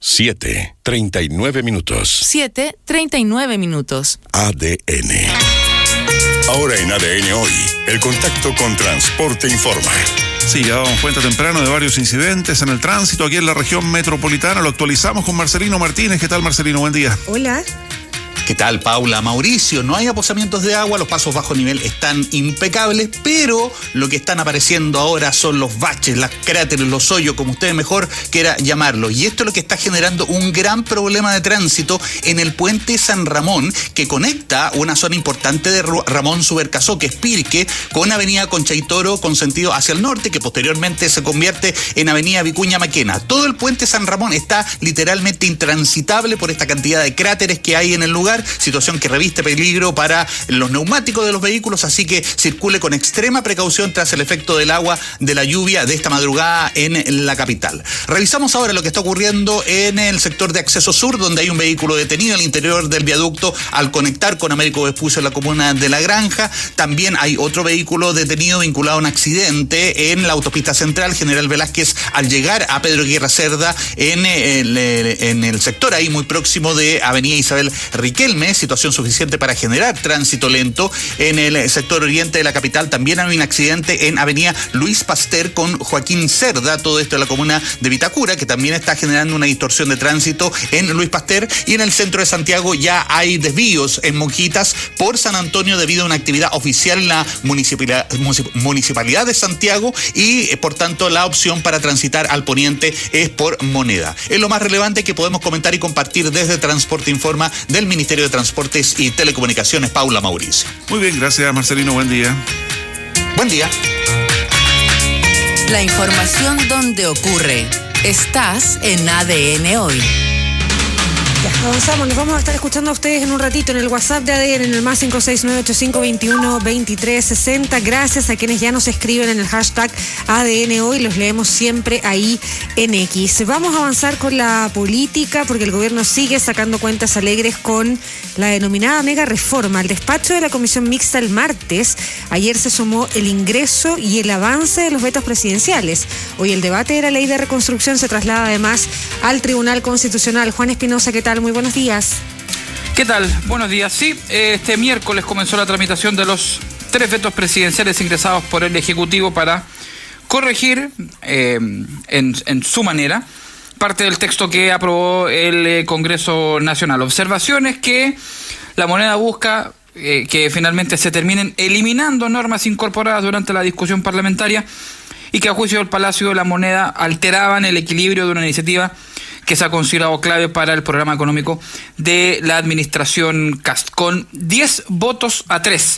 7:39 minutos. 7:39 minutos. ADN. Ahora en ADN Hoy, el contacto con Transporte Informa. Sí, ya damos cuenta temprano de varios incidentes en el tránsito aquí en la región metropolitana. Lo actualizamos con Marcelino Martínez. ¿Qué tal, Marcelino? Buen día. Hola. ¿Qué tal, Paula? Mauricio, no hay aposamientos de agua, los pasos bajo nivel están impecables, pero lo que están apareciendo ahora son los baches, las cráteres, los hoyos, como usted mejor quiera llamarlo. Y esto es lo que está generando un gran problema de tránsito en el puente San Ramón, que conecta una zona importante de Ramón Subercasó, que es Pirque, con avenida Concha y Toro, con sentido hacia el norte, que posteriormente se convierte en avenida Vicuña Maquena. Todo el puente San Ramón está literalmente intransitable por esta cantidad de cráteres que hay en el lugar, situación que reviste peligro para los neumáticos de los vehículos, así que circule con extrema precaución tras el efecto del agua de la lluvia de esta madrugada en la capital. Revisamos ahora lo que está ocurriendo en el sector de acceso sur, donde hay un vehículo detenido al interior del viaducto al conectar con Américo Vespucio en la comuna de La Granja. También hay otro vehículo detenido vinculado a un accidente en la autopista central General Velázquez al llegar a Pedro Guerra Cerda en el sector ahí muy próximo de avenida Isabel Riquelme, situación suficiente para generar tránsito lento. En el sector oriente de la capital también hay un accidente en avenida Luis Pasteur con Joaquín Cerda, todo esto en la comuna de Vitacura, que también está generando una distorsión de tránsito en Luis Pasteur. Y en el centro de Santiago ya hay desvíos en Monjitas por San Antonio debido a una actividad oficial en la municipalidad de Santiago y por tanto la opción para transitar al poniente es por Moneda. Es lo más relevante que podemos comentar y compartir desde Transporte Informa del Ministerio de Transportes y Telecomunicaciones. Paula, Mauricio. Muy bien, gracias, Marcelino. Buen día. Buen día. La información donde ocurre. Estás en ADN Hoy. Ya, avanzamos, nos vamos a estar escuchando a ustedes en un ratito en el WhatsApp de ADN, en el más 569-8521-2360. Gracias a quienes ya nos escriben en el hashtag ADN Hoy, los leemos siempre ahí en X. Vamos a avanzar con la política porque el gobierno sigue sacando cuentas alegres con la denominada mega reforma. Al despacho de la comisión mixta el martes, ayer se sumó el ingreso y el avance de los vetos presidenciales. Hoy el debate de la ley de reconstrucción se traslada además al Tribunal Constitucional. Juan Espinosa, ¿qué tal? Muy buenos días. ¿Qué tal? Buenos días. Sí, este miércoles comenzó la tramitación de los 3 vetos presidenciales ingresados por el Ejecutivo para corregir en su manera parte del texto que aprobó el Congreso Nacional. Observaciones que la moneda busca que finalmente se terminen eliminando normas incorporadas durante la discusión parlamentaria y que a juicio del Palacio de la Moneda alteraban el equilibrio de una iniciativa que se ha considerado clave para el programa económico de la administración Kast. Con 10 votos a 3,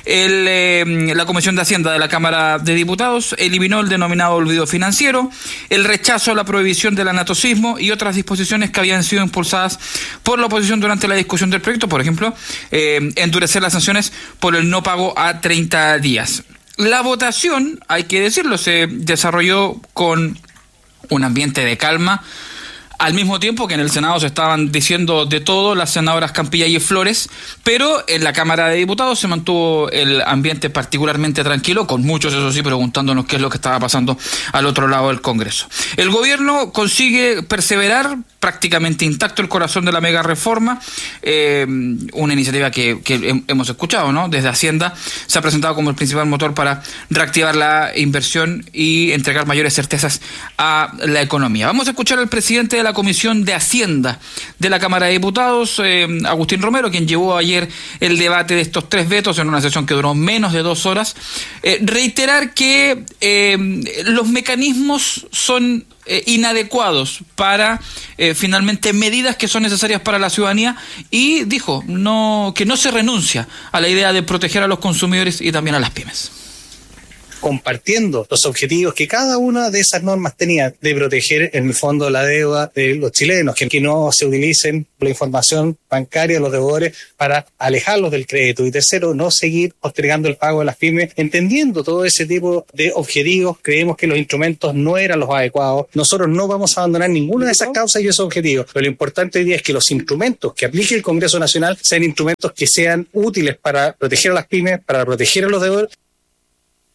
la Comisión de Hacienda de la Cámara de Diputados eliminó el denominado olvido financiero, el rechazo a la prohibición del anatocismo y otras disposiciones que habían sido impulsadas por la oposición durante la discusión del proyecto, por ejemplo, endurecer las sanciones por el no pago a 30 días. La votación, hay que decirlo, se desarrolló con un ambiente de calma, al mismo tiempo que en el Senado se estaban diciendo de todo las senadoras Campilla y Flores, pero en la Cámara de Diputados se mantuvo el ambiente particularmente tranquilo, con muchos, eso sí, preguntándonos qué es lo que estaba pasando al otro lado del Congreso. El gobierno consigue perseverar prácticamente intacto el corazón de la mega reforma, una iniciativa que hemos escuchado, ¿no? Desde Hacienda se ha presentado como el principal motor para reactivar la inversión y entregar mayores certezas a la economía. Vamos a escuchar al presidente de la Comisión de Hacienda de la Cámara de Diputados, Agustín Romero, quien llevó ayer el debate de estos 3 vetos en una sesión que duró menos de 2 horas, reiterar que los mecanismos son inadecuados para finalmente medidas que son necesarias para la ciudadanía y dijo que no se renuncia a la idea de proteger a los consumidores y también a las pymes. Compartiendo los objetivos que cada una de esas normas tenía de proteger en el fondo la deuda de los chilenos, que no se utilicen la información bancaria de los deudores para alejarlos del crédito, y tercero, no seguir postergando el pago de las pymes. Entendiendo todo ese tipo de objetivos, creemos que los instrumentos no eran los adecuados. Nosotros no vamos a abandonar ninguna de esas causas y esos objetivos, pero lo importante hoy día es que los instrumentos que aplique el Congreso Nacional sean instrumentos que sean útiles para proteger a las pymes, para proteger a los deudores.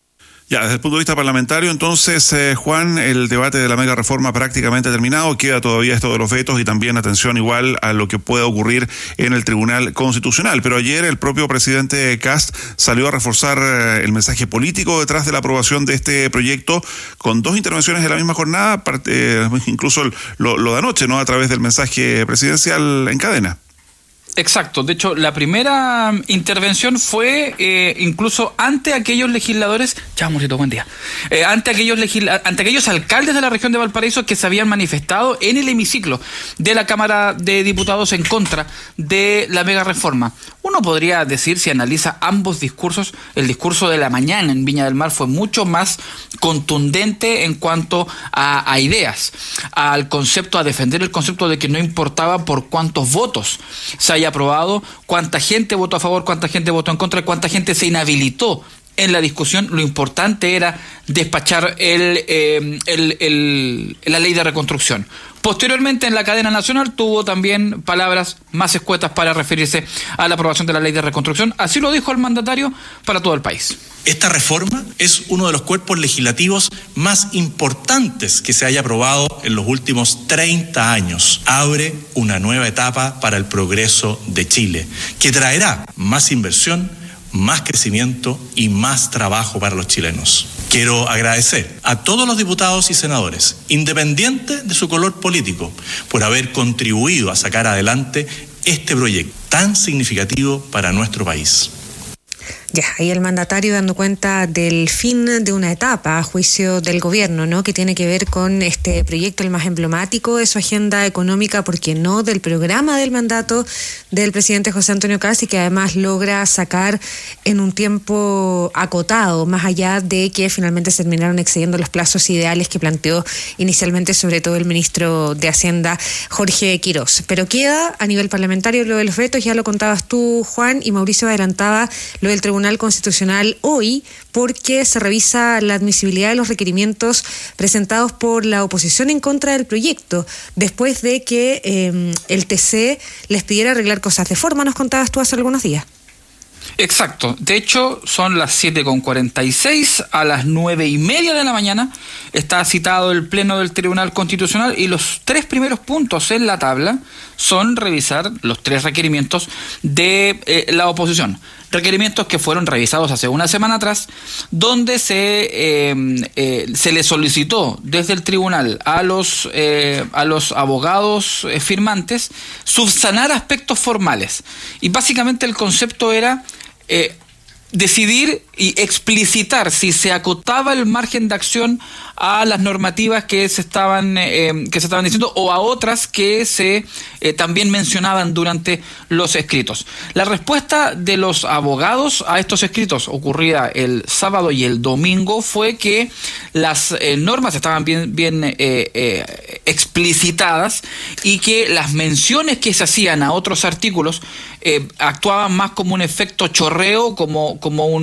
Ya, desde el punto de vista parlamentario, entonces, Juan, el debate de la mega reforma prácticamente terminado. Queda todavía esto de los vetos y también atención igual a lo que pueda ocurrir en el Tribunal Constitucional. Pero ayer el propio presidente Kast salió a reforzar el mensaje político detrás de la aprobación de este proyecto con 2 intervenciones en la misma jornada, incluso lo de anoche, ¿no? A través del mensaje presidencial en cadena. Exacto, de hecho la primera intervención fue incluso ante aquellos legisladores, chao Morito, buen día, ante aquellos alcaldes de la región de Valparaíso que se habían manifestado en el hemiciclo de la Cámara de Diputados en contra de la mega reforma. Uno podría decir, si analiza ambos discursos, el discurso de la mañana en Viña del Mar fue mucho más contundente en cuanto a ideas, al concepto, a defender el concepto de que no importaba por cuántos votos se haya aprobado, cuánta gente votó a favor, cuánta gente votó en contra, cuánta gente se inhabilitó en la discusión. Lo importante era despachar la ley de reconstrucción. Posteriormente, en la cadena nacional tuvo también palabras más escuetas para referirse a la aprobación de la ley de reconstrucción. Así lo dijo el mandatario para todo el país. Esta reforma es uno de los cuerpos legislativos más importantes que se haya aprobado en los últimos 30 años. Abre una nueva etapa para el progreso de Chile, que traerá más inversión, más crecimiento y más trabajo para los chilenos. Quiero agradecer a todos los diputados y senadores, independiente de su color político, por haber contribuido a sacar adelante este proyecto tan significativo para nuestro país. Ya, ahí el mandatario dando cuenta del fin de una etapa a juicio del gobierno, ¿no? Que tiene que ver con este proyecto, el más emblemático de su agenda económica, porque no del programa del mandato del presidente José Antonio Kast, y que además logra sacar en un tiempo acotado, más allá de que finalmente se terminaron excediendo los plazos ideales que planteó inicialmente, sobre todo el ministro de Hacienda, Jorge Quirós. Pero queda a nivel parlamentario lo de los vetos, ya lo contabas tú, Juan, y Mauricio adelantaba lo del Tribunal Constitucional hoy, porque se revisa la admisibilidad de los requerimientos presentados por la oposición en contra del proyecto, después de que el TC les pidiera arreglar cosas de forma, nos contabas tú hace algunos días. Exacto, de hecho son las 7:46, a las 9:30 de la mañana está citado el Pleno del Tribunal Constitucional y los 3 primeros puntos en la tabla son revisar los 3 requerimientos de la oposición. Requerimientos que fueron revisados hace una semana atrás, donde se le solicitó desde el tribunal a los abogados firmantes subsanar aspectos formales. Y básicamente el concepto era decidir y explicitar si se acotaba el margen de acción a las normativas que se estaban diciendo o a otras que se también mencionaban durante los escritos. La respuesta de los abogados a estos escritos, ocurrida el sábado y el domingo, fue que las normas estaban bien explicitadas y que las menciones que se hacían a otros artículos actuaban más como un efecto chorreo, como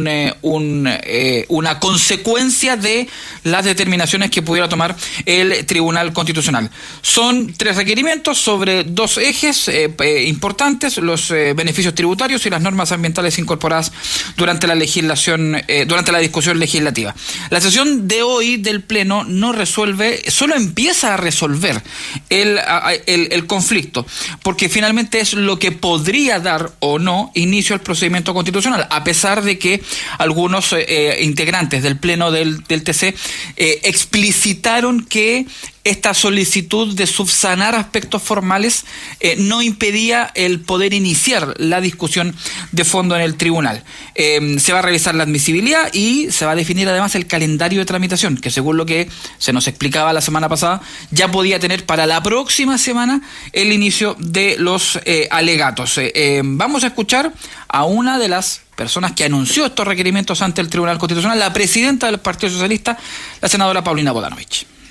una consecuencia de las determinaciones que pudiera tomar el Tribunal Constitucional. Son 3 requerimientos sobre 2 ejes importantes: los beneficios tributarios y las normas ambientales incorporadas durante la discusión legislativa. La sesión de hoy del Pleno no resuelve, solo empieza a resolver el conflicto, porque finalmente es lo que podría dar o no inicio al procedimiento constitucional, a pesar de que algunos integrantes del Pleno del TC explicitaron que esta solicitud de subsanar aspectos formales no impedía el poder iniciar la discusión de fondo en el tribunal. Se va a revisar la admisibilidad y se va a definir además el calendario de tramitación, que según lo que se nos explicaba la semana pasada, ya podía tener para la próxima semana el inicio de los alegatos. Vamos a escuchar a una de las personas que anunció estos requerimientos ante el Tribunal Constitucional, la presidenta del Partido Socialista, la senadora Paulina Bodanovich.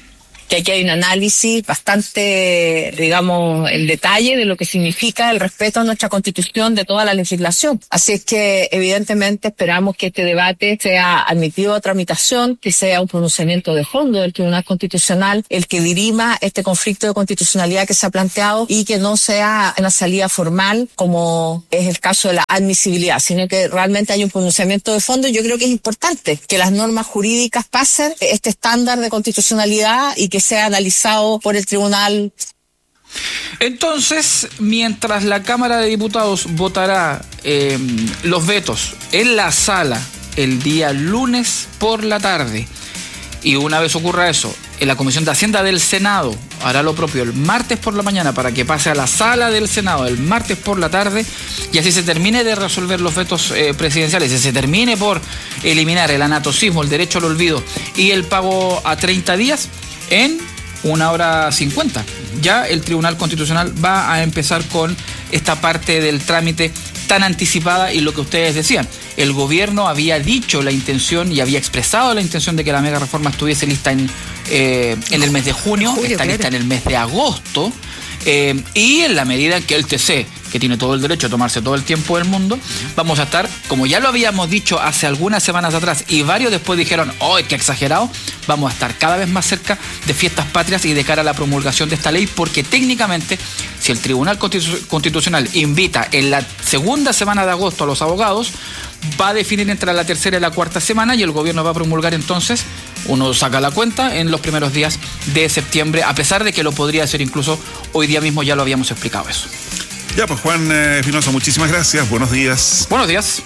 que aquí hay un análisis bastante, digamos, el detalle de lo que significa el respeto a nuestra Constitución de toda la legislación. Así es que, evidentemente, esperamos que este debate sea admitido a tramitación, que sea un pronunciamiento de fondo del Tribunal Constitucional el que dirima este conflicto de constitucionalidad que se ha planteado y que no sea una salida formal como es el caso de la admisibilidad, sino que realmente hay un pronunciamiento de fondo. Yo creo que es importante que las normas jurídicas pasen este estándar de constitucionalidad y que sea analizado por el tribunal. Entonces, mientras la Cámara de Diputados votará los vetos en la sala el día lunes por la tarde, y una vez ocurra eso, en la Comisión de Hacienda del Senado hará lo propio el martes por la mañana para que pase a la sala del Senado el martes por la tarde, y así se termine de resolver los vetos presidenciales, y se termine por eliminar el anatocismo, el derecho al olvido y el pago a 30 días en 1:50. Ya el Tribunal Constitucional va a empezar con esta parte del trámite tan anticipada, y lo que ustedes decían, el gobierno había dicho la intención y había expresado la intención de que la mega reforma estuviese lista en el mes de junio, está lista en el mes de agosto, y en la medida en que el TC, que tiene todo el derecho a tomarse todo el tiempo del mundo, vamos a estar, como ya lo habíamos dicho hace algunas semanas atrás, y varios después dijeron, ¡oh, qué exagerado!, vamos a estar cada vez más cerca de fiestas patrias y de cara a la promulgación de esta ley, porque técnicamente, si el Tribunal Constitucional invita en la segunda semana de agosto a los abogados, va a definir entre la tercera y la cuarta semana, y el gobierno va a promulgar entonces, uno saca la cuenta, en los primeros días de septiembre, a pesar de que lo podría hacer incluso hoy día mismo, ya lo habíamos explicado eso. Ya, pues Juan Espinosa, muchísimas gracias. Buenos días. Buenos días.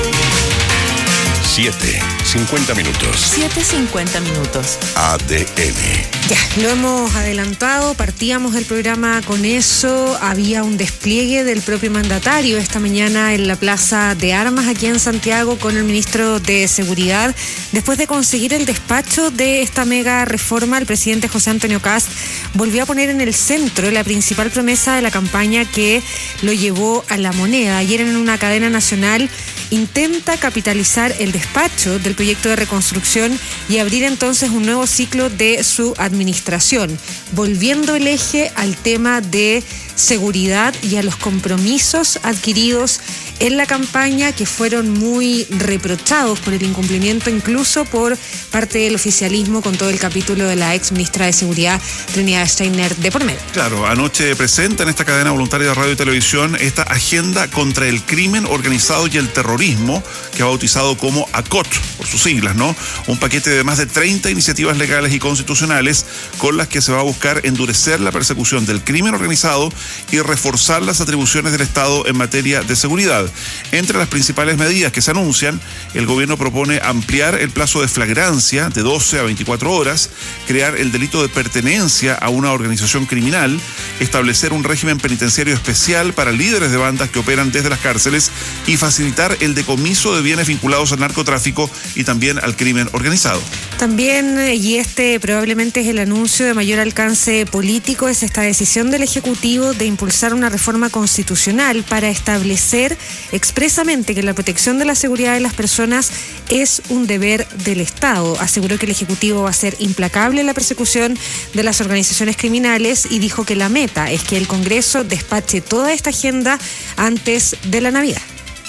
7:50 minutos. 7:50 minutos. ADN. Ya, lo hemos adelantado, partíamos el programa con eso. Había un despliegue del propio mandatario esta mañana en la Plaza de Armas aquí en Santiago con el ministro de Seguridad. Después de conseguir el despacho de esta mega reforma, el presidente José Antonio Kast volvió a poner en el centro la principal promesa de la campaña que lo llevó a la moneda. Ayer en una cadena nacional intenta capitalizar el despacho del proyecto de reconstrucción y abrir entonces un nuevo ciclo de su administración, volviendo el eje al tema de seguridad y a los compromisos adquiridos en la campaña, que fueron muy reprochados por el incumplimiento incluso por parte del oficialismo, con todo el capítulo de la ex ministra de Seguridad, Trinidad Steiner, de por medio. Claro, anoche presenta en esta cadena voluntaria de radio y televisión esta agenda contra el crimen organizado y el terrorismo, que ha bautizado como ACOT, por sus siglas, ¿no? Un paquete de más de 30 iniciativas legales y constitucionales con las que se va a buscar endurecer la persecución del crimen organizado y reforzar las atribuciones del Estado en materia de seguridad. Entre las principales medidas que se anuncian, el gobierno propone ampliar el plazo de flagrancia de 12 a 24 horas, crear el delito de pertenencia a una organización criminal, establecer un régimen penitenciario especial para líderes de bandas que operan desde las cárceles y facilitar el decomiso de bienes vinculados al narcotráfico y también al crimen organizado. También, y este probablemente es el anuncio de mayor alcance político, es esta decisión del Ejecutivo de impulsar una reforma constitucional para establecer expresamente que la protección de la seguridad de las personas es un deber del Estado. Aseguró que el Ejecutivo va a ser implacable en la persecución de las organizaciones criminales y dijo que la meta es que el Congreso despache toda esta agenda antes de la Navidad.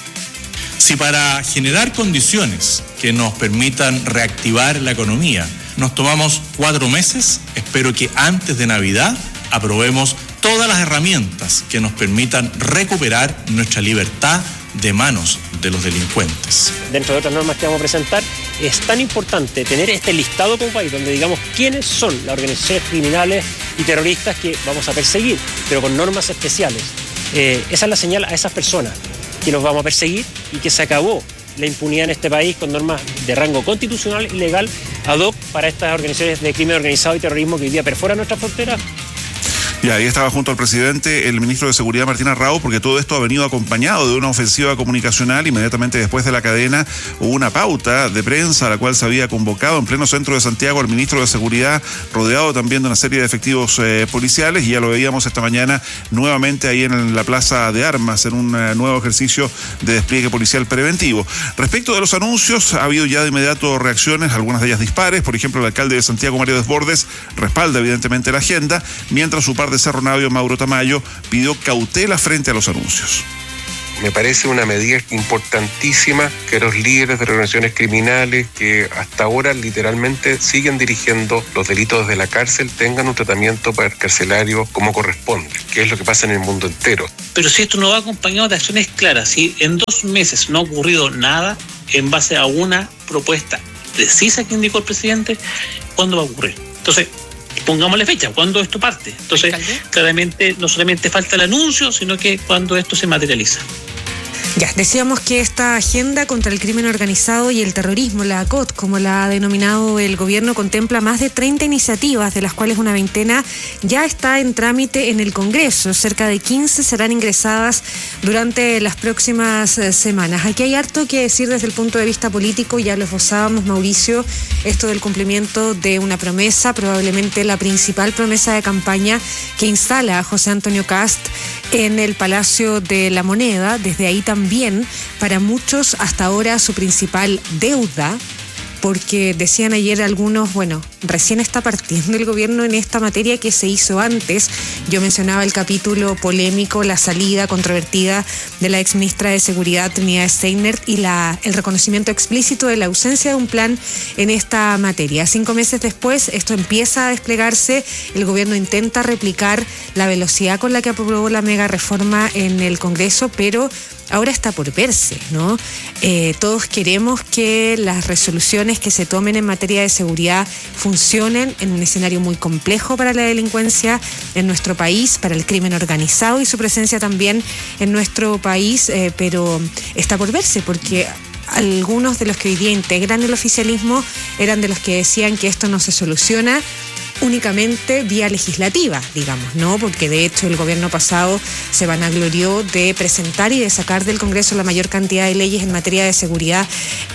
Si para generar condiciones que nos permitan reactivar la economía nos tomamos 4 meses, espero que antes de Navidad aprobemos todas las herramientas que nos permitan recuperar nuestra libertad de manos de los delincuentes. Dentro de otras normas que vamos a presentar, es tan importante tener este listado como país, donde digamos quiénes son las organizaciones criminales y terroristas que vamos a perseguir, pero con normas especiales. Esa es la señal a esas personas, que los vamos a perseguir y que se acabó la impunidad en este país con normas de rango constitucional y legal ad hoc para estas organizaciones de crimen organizado y terrorismo que hoy día perforan nuestras fronteras. Y ahí estaba junto al presidente el ministro de Seguridad Martín Arrau, porque todo esto ha venido acompañado de una ofensiva comunicacional. Inmediatamente después de la cadena hubo una pauta de prensa a la cual se había convocado en pleno centro de Santiago al ministro de Seguridad, rodeado también de una serie de efectivos policiales, y ya lo veíamos esta mañana nuevamente ahí en la Plaza de Armas, en un nuevo ejercicio de despliegue policial preventivo. Respecto de los anuncios, ha habido ya de inmediato reacciones, algunas de ellas dispares. Por ejemplo, el alcalde de Santiago, Mario Desbordes, respalda evidentemente la agenda, mientras su par de Cerro Navio, Mauro Tamayo, pidió cautela frente a los anuncios. Me parece una medida importantísima que los líderes de organizaciones criminales que hasta ahora literalmente siguen dirigiendo los delitos desde la cárcel tengan un tratamiento carcelario como corresponde, que es lo que pasa en el mundo entero. Pero si esto no va acompañado de acciones claras, si en 2 meses no ha ocurrido nada en base a una propuesta precisa que indicó el presidente, ¿cuándo va a ocurrir? Entonces, pongámosle fecha, ¿cuándo esto parte? Entonces, claramente no solamente falta el anuncio, sino que cuando esto se materializa. Ya, decíamos que esta agenda contra el crimen organizado y el terrorismo, la ACOT, como la ha denominado el gobierno, contempla más de 30 iniciativas, de las cuales una veintena ya está en trámite en el Congreso. Cerca de 15 serán ingresadas durante las próximas semanas. Aquí hay harto que decir desde el punto de vista político, ya lo esbozábamos, Mauricio, esto del cumplimiento de una promesa, probablemente la principal promesa de campaña que instala a José Antonio Kast en el Palacio de la Moneda. Desde ahí también, para muchos, hasta ahora su principal deuda, porque decían ayer algunos, bueno, recién está partiendo el gobierno en esta materia que se hizo antes. Yo mencionaba el capítulo polémico, la salida controvertida de la exministra de Seguridad, Trinidad Steiner, y el reconocimiento explícito de la ausencia de un plan en esta materia. 5 meses después, esto empieza a desplegarse. El gobierno intenta replicar la velocidad con la que aprobó la mega reforma en el Congreso, pero ahora está por verse, ¿no? Todos queremos que las resoluciones que se tomen en materia de seguridad funcionen en un escenario muy complejo para la delincuencia en nuestro país, para el crimen organizado y su presencia también en nuestro país, pero está por verse porque algunos de los que hoy día integran el oficialismo eran de los que decían que esto no se soluciona únicamente vía legislativa, digamos, ¿no? Porque de hecho el gobierno pasado se vanaglorió de presentar y de sacar del Congreso la mayor cantidad de leyes en materia de seguridad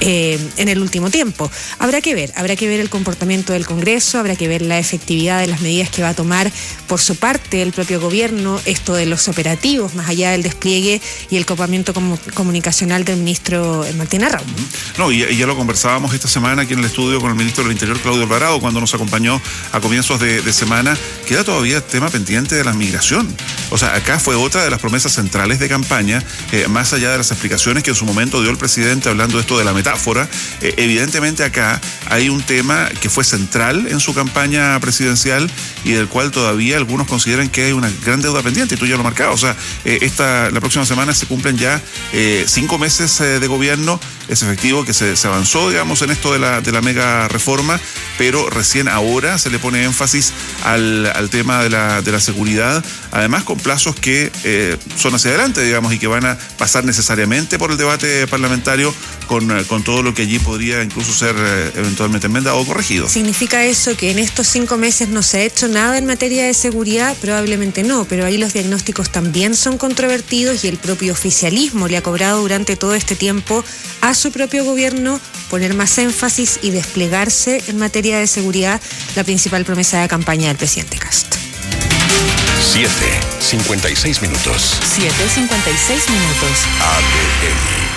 en el último tiempo. Habrá que ver el comportamiento del Congreso, habrá que ver la efectividad de las medidas que va a tomar por su parte el propio gobierno, esto de los operativos, más allá del despliegue y el copamiento comunicacional del ministro Martín Arrau. No, y ya lo conversábamos esta semana aquí en el estudio con el ministro del Interior, Claudio Alvarado, cuando nos acompañó a comienzos de semana. Queda todavía el tema pendiente de la migración. O sea, acá fue otra de las promesas centrales de campaña, más allá de las explicaciones que en su momento dio el presidente hablando de esto de la metáfora. Evidentemente acá hay un tema que fue central en su campaña presidencial y del cual todavía algunos consideran que hay una gran deuda pendiente, y tú ya lo marcabas. O sea, la próxima semana se cumplen ya 5 meses de gobierno. Es efectivo que se avanzó, digamos, en esto de la mega reforma, pero recién ahora se le pone énfasis al tema de la seguridad, además con plazos que son hacia adelante, digamos, y que van a pasar necesariamente por el debate parlamentario con todo lo que allí podría incluso ser eventualmente enmendado o corregido. ¿Significa eso que en estos 5 meses no se ha hecho nada en materia de seguridad? Probablemente no, pero ahí los diagnósticos también son controvertidos y el propio oficialismo le ha cobrado durante todo este tiempo a su propio gobierno poner más énfasis y desplegarse en materia de seguridad, la principal promesa de campaña del presidente Kast. 7:56 minutos. 7:56 minutos. ADN.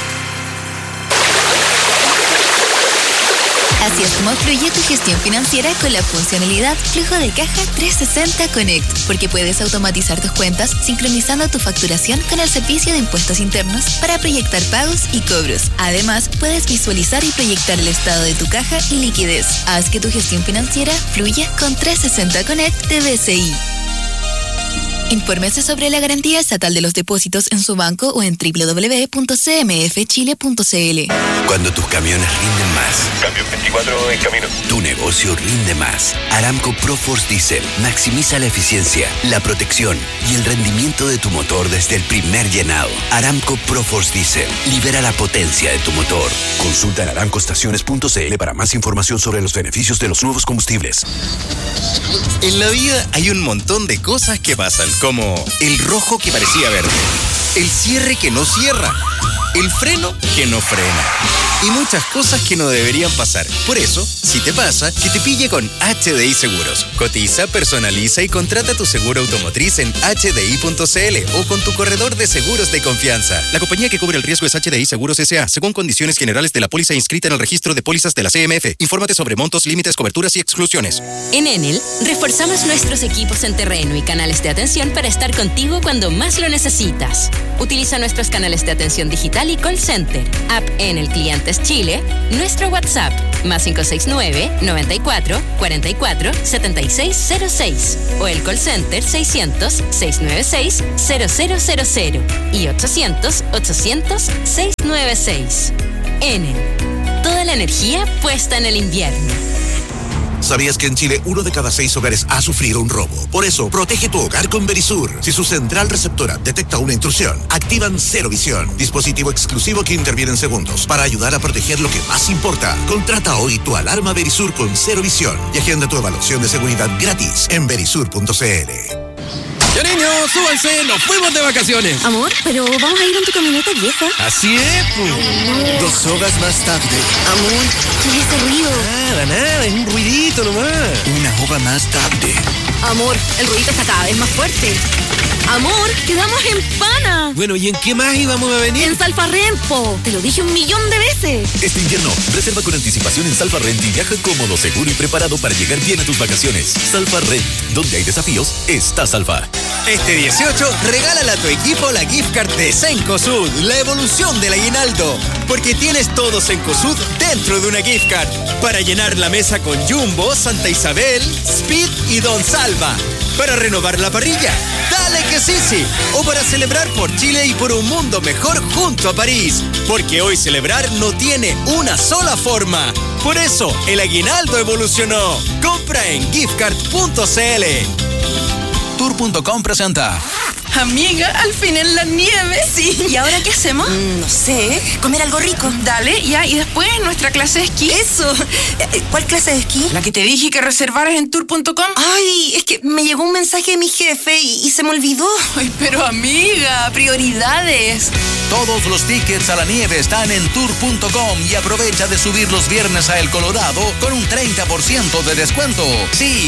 Así es como fluye tu gestión financiera con la funcionalidad Flujo de Caja 360 Connect, porque puedes automatizar tus cuentas sincronizando tu facturación con el servicio de impuestos internos para proyectar pagos y cobros. Además, puedes visualizar y proyectar el estado de tu caja y liquidez. Haz que tu gestión financiera fluya con 360 Connect de BCI. Infórmese sobre la garantía estatal de los depósitos en su banco o en www.cmfchile.cl. Cuando tus camiones rinden más. Camión 24 en camino. Tu negocio rinde más. Aramco ProForce Diesel maximiza la eficiencia, la protección y el rendimiento de tu motor desde el primer llenado. Aramco ProForce Diesel libera la potencia de tu motor. Consulta en aramcoestaciones.cl para más información sobre los beneficios de los nuevos combustibles. En la vida hay un montón de cosas que pasan, como el rojo que parecía verde, el cierre que no cierra, el freno que no frena y muchas cosas que no deberían pasar. Por eso, si te pasa, que te pille con HDI Seguros. Cotiza, personaliza y contrata tu seguro automotriz en hdi.cl o con tu corredor de seguros de confianza. La compañía que cubre el riesgo es HDI Seguros S.A., según condiciones generales de la póliza inscrita en el registro de pólizas de la CMF. Infórmate sobre montos, límites, coberturas y exclusiones. En Enel, reforzamos nuestros equipos en terreno y canales de atención para estar contigo cuando más lo necesitas. Utiliza nuestros canales de atención digital y call center, app Enel Clientes Chile, nuestro WhatsApp, más 569-94-44-7606 o el call center 600-696-0000 y 800-800-696. Enel, toda la energía puesta en el invierno. ¿Sabías que en Chile 1 de cada 6 hogares ha sufrido un robo? Por eso, protege tu hogar con Verisur. Si su central receptora detecta una intrusión, activan Cero Visión, dispositivo exclusivo que interviene en segundos para ayudar a proteger lo que más importa. Contrata hoy tu alarma Verisur con Cero Visión y agenda tu evaluación de seguridad gratis en verisur.cl. ¡Ya niños, súbanse! ¡Nos fuimos de vacaciones! Amor, pero vamos a ir en tu camioneta vieja. Así es, pues. 2 horas más tarde. Amor, ¿qué es ese ruido? Nada, es un ruidito nomás. 1 hora más tarde. Amor, el ruidito está cada vez más fuerte. Amor, quedamos en Pana. Bueno, ¿y en qué más íbamos a venir? En Salfarrempo. Te lo dije 1.000.000 de veces. Este invierno, reserva con anticipación en Salfarrent y viaja cómodo, seguro y preparado para llegar bien a tus vacaciones. Salfarrent, donde hay desafíos, está Salfa. Este 18, regálale a tu equipo la gift card de Cencosud, la evolución del aguinaldo. Porque tienes todo Cencosud dentro de una gift card. Para llenar la mesa con Jumbo, Santa Isabel, Speed y Don Salva. Para renovar la parrilla, dale que sí. O para celebrar por Chile y por un mundo mejor junto a París. Porque hoy celebrar no tiene una sola forma. Por eso, el aguinaldo evolucionó. Compra en giftcard.cl. Tour.com presenta. Amiga, al fin en la nieve, sí. ¿Y ahora qué hacemos? No sé, comer algo rico. Dale, ya, y después nuestra clase de esquí. Eso. ¿Cuál clase de esquí? La que te dije que reservaras en tour.com. Ay, es que me llegó un mensaje de mi jefe y se me olvidó. Ay, pero amiga, prioridades. Todos los tickets a la nieve están en tour.com y aprovecha de subir los viernes a El Colorado con un 30% de descuento. Sí,